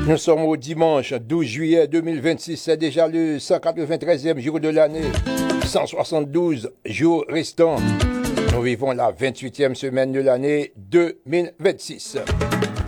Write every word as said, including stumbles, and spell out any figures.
Nous sommes au dimanche douze juillet deux mille vingt-six, c'est déjà le cent quatre-vingt-treizième jour de l'année, cent soixante-douze jours restants. Nous vivons la vingt-huitième semaine de l'année deux mille vingt-six.